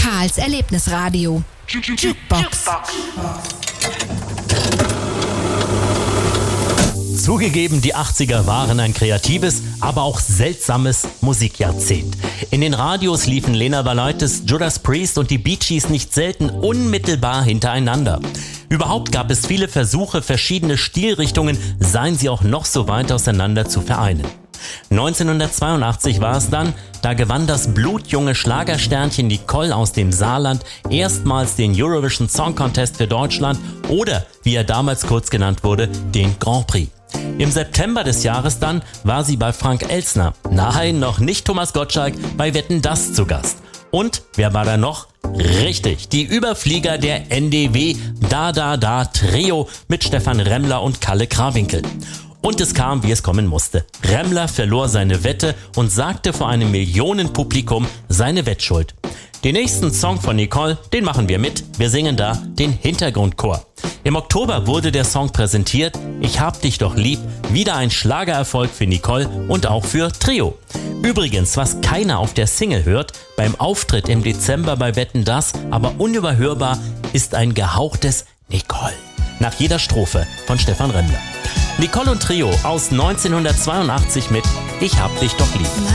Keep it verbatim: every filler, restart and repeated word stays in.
Karls Erlebnisradio. Jukebox. Zugegeben, die achtziger waren ein kreatives, aber auch seltsames Musikjahrzehnt. In den Radios liefen Lena Valaitis, Judas Priest und die Bee Gees nicht selten unmittelbar hintereinander. Überhaupt gab es viele Versuche, verschiedene Stilrichtungen, seien sie auch noch so weit auseinander, zu vereinen. neunzehnhundertzweiundachtzig war es dann, da gewann das blutjunge Schlagersternchen Nicole aus dem Saarland erstmals den Eurovision Song Contest für Deutschland oder, wie er damals kurz genannt wurde, den Grand Prix. Im September des Jahres dann war sie bei Frank Elstner, nein, noch nicht Thomas Gottschalk, bei Wetten, dass zu Gast. Und wer war da noch? Richtig, die Überflieger der N D W Da Da Da Trio mit Stefan Remmler und Kalle Krawinkel. Und es kam, wie es kommen musste. Remmler verlor seine Wette und sagte vor einem Millionenpublikum seine Wettschuld. Den nächsten Song von Nicole, den machen wir mit. Wir singen da den Hintergrundchor. Im Oktober wurde der Song präsentiert. Ich hab dich doch lieb. Wieder ein Schlagererfolg für Nicole und auch für Trio. Übrigens, was keiner auf der Single hört, beim Auftritt im Dezember bei Wetten, dass, aber unüberhörbar, ist ein gehauchtes Nicole. Nach jeder Strophe von Stefan Remmler. Nicole und Trio aus neunzehnhundertzweiundachtzig mit Ich hab dich doch lieb.